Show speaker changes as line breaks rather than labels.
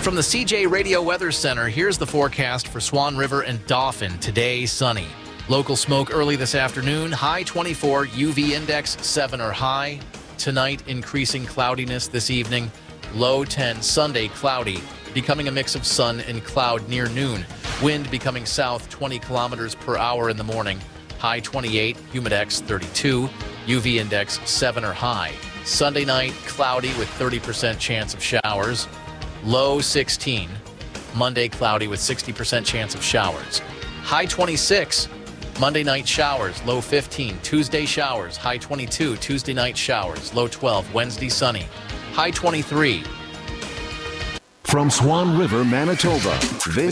From the CJ Radio Weather Center, here's the forecast for Swan River and Dauphin. Today, sunny. Local smoke early this afternoon. High 24, UV index 7 or high. Tonight, increasing cloudiness this evening. Low 10, Sunday, cloudy. Becoming a mix of sun and cloud near noon. Wind becoming south 20 kilometers per hour in the morning. High 28, humidex 32. UV index 7 or high. Sunday night, cloudy with 30% chance of showers. Low 16. Monday, cloudy with 60% chance of showers. High 26. Monday night showers. Low 15. Tuesday showers. High 22. Tuesday night showers. Low 12. Wednesday sunny. High 23.
From Swan River, Manitoba, this